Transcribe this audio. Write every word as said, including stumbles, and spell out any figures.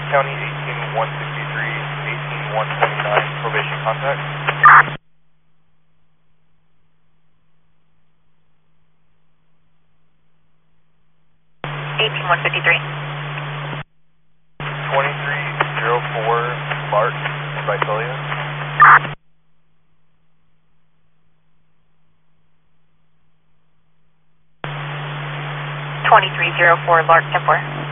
County eighteen one sixty-three, eighteen one seventy-nine, probation contact. eighteen one fifty-three. twenty-three oh four, Lark, in Visalia. twenty-three oh four, Lark, ten four.